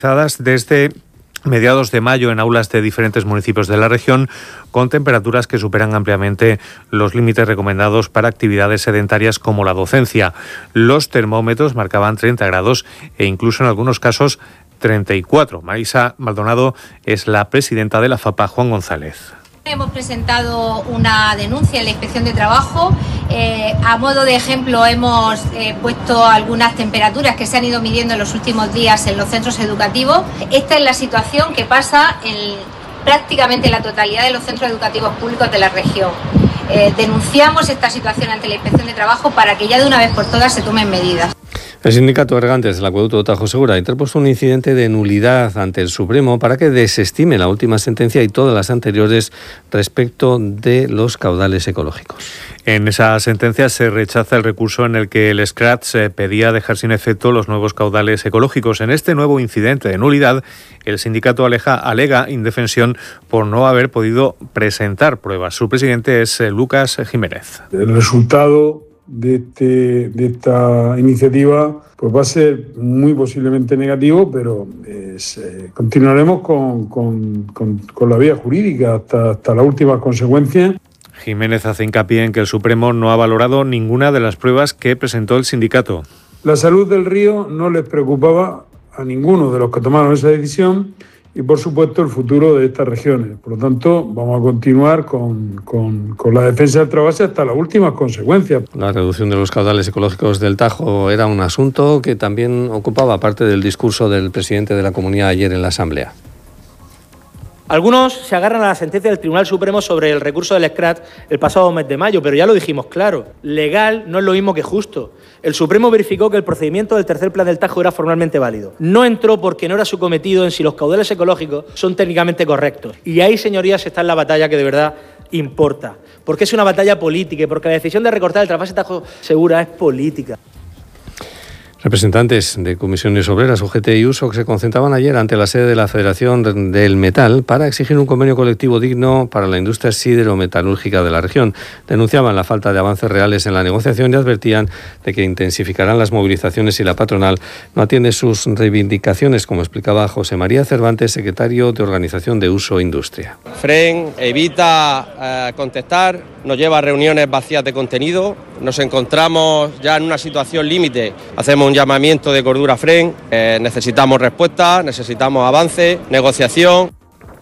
Desde mediados de mayo en aulas de diferentes municipios de la región, con temperaturas que superan ampliamente los límites recomendados para actividades sedentarias como la docencia. Los termómetros marcaban 30 grados e incluso en algunos casos 34. Marisa Maldonado es la presidenta de la FAPA, Juan González. Hemos presentado una denuncia en la Inspección de Trabajo. A modo de ejemplo, hemos puesto algunas temperaturas que se han ido midiendo en los últimos días en los centros educativos. Esta es la situación que pasa en prácticamente la totalidad de los centros educativos públicos de la región. Denunciamos esta situación ante la Inspección de Trabajo para que ya de una vez por todas se tomen medidas. El sindicato Ergantes del Acueducto de Tajo Segura ha interpuesto un incidente de nulidad ante el Supremo para que desestime la última sentencia y todas las anteriores respecto de los caudales ecológicos. En esa sentencia se rechaza el recurso en el que el SCRAT pedía dejar sin efecto los nuevos caudales ecológicos. En este nuevo incidente de nulidad, el sindicato alega indefensión por no haber podido presentar pruebas. Su presidente es Lucas Jiménez. El resultado de esta iniciativa pues va a ser muy posiblemente negativo, pero continuaremos con la vía jurídica hasta las últimas consecuencias. Jiménez hace hincapié en que el Supremo no ha valorado ninguna de las pruebas que presentó el sindicato. La salud del río no les preocupaba a ninguno de los que tomaron esa decisión y, por supuesto, el futuro de estas regiones. Por lo tanto, vamos a continuar con la defensa del trasvase hasta las últimas consecuencias. La reducción de los caudales ecológicos del Tajo era un asunto que también ocupaba parte del discurso del presidente de la Comunidad ayer en la Asamblea. Algunos se agarran a la sentencia del Tribunal Supremo sobre el recurso del SCRAT el pasado mes de mayo, pero ya lo dijimos claro, legal no es lo mismo que justo. El Supremo verificó que el procedimiento del tercer plan del Tajo era formalmente válido. No entró porque no era su cometido en si los caudales ecológicos son técnicamente correctos. Y ahí, señorías, está en la batalla que de verdad importa. Porque es una batalla política y porque la decisión de recortar el trasvase Tajo Segura es política. Representantes de comisiones obreras, UGT y USO, se concentraban ayer ante la sede de la Federación del Metal para exigir un convenio colectivo digno para la industria sidero-metalúrgica de la región. Denunciaban la falta de avances reales en la negociación y advertían de que intensificarán las movilizaciones si la patronal no atiende sus reivindicaciones, como explicaba José María Cervantes, secretario de Organización de USO Industria. FREN evita contestar, nos lleva a reuniones vacías de contenido, nos encontramos ya en una situación límite, hacemos un llamamiento de cordura a FREN, necesitamos respuesta, necesitamos avance, negociación.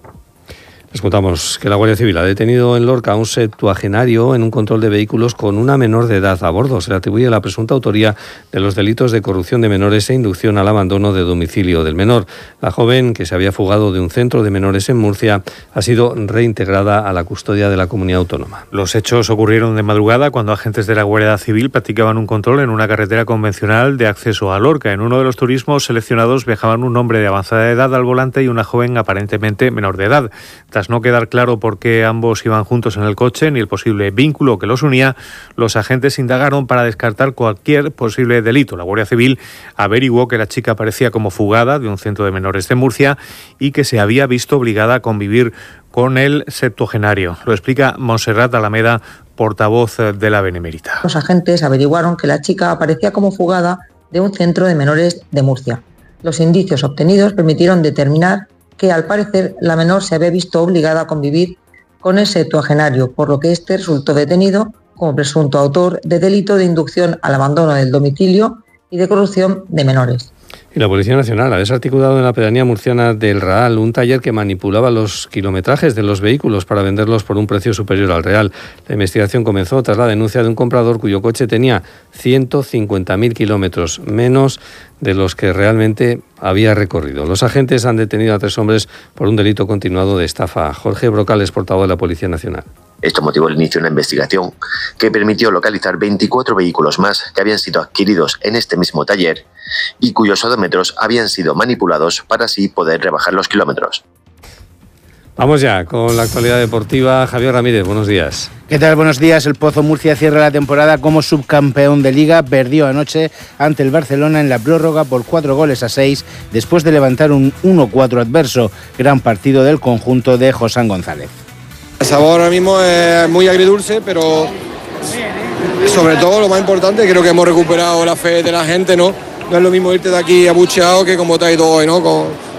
Les contamos que la Guardia Civil ha detenido en Lorca a un septuagenario en un control de vehículos con una menor de edad a bordo. Se le atribuye la presunta autoría de los delitos de corrupción de menores e inducción al abandono de domicilio del menor. La joven, que se había fugado de un centro de menores en Murcia, ha sido reintegrada a la custodia de la comunidad autónoma. Los hechos ocurrieron de madrugada cuando agentes de la Guardia Civil practicaban un control en una carretera convencional de acceso a Lorca. En uno de los turismos seleccionados viajaban un hombre de avanzada edad al volante y una joven aparentemente menor de edad. Tras no quedar claro por qué ambos iban juntos en el coche ni el posible vínculo que los unía, los agentes indagaron para descartar cualquier posible delito. La Guardia Civil averiguó que la chica parecía como fugada de un centro de menores de Murcia y que se había visto obligada a convivir con el septuagenario. Lo explica Montserrat Alameda, portavoz de la Benemérita. Los agentes averiguaron que la chica aparecía como fugada de un centro de menores de Murcia. Los indicios obtenidos permitieron determinar que al parecer la menor se había visto obligada a convivir con el septuagenario, por lo que este resultó detenido como presunto autor de delito de inducción al abandono del domicilio y de corrupción de menores. Y la Policía Nacional ha desarticulado en la pedanía murciana del Raal un taller que manipulaba los kilometrajes de los vehículos para venderlos por un precio superior al real. La investigación comenzó tras la denuncia de un comprador cuyo coche tenía 150.000 kilómetros, menos de los que realmente había recorrido. Los agentes han detenido a 3 hombres por un delito continuado de estafa. Jorge Brocales, portavoz de la Policía Nacional. Esto motivó el inicio de una investigación que permitió localizar 24 vehículos más que habían sido adquiridos en este mismo taller y cuyos odómetros habían sido manipulados para así poder rebajar los kilómetros. Vamos ya con la actualidad deportiva. Javier Ramírez, buenos días. ¿Qué tal? Buenos días. El Pozo Murcia cierra la temporada como subcampeón de Liga. Perdió anoche ante el Barcelona en la prórroga por 4-6 después de levantar un 1-4 adverso. Gran partido del conjunto de Josán González. El sabor ahora mismo es muy agridulce, pero sobre todo lo más importante, creo que hemos recuperado la fe de la gente, ¿no? no es lo mismo irte de aquí abucheado que como te ha ido hoy, ¿no?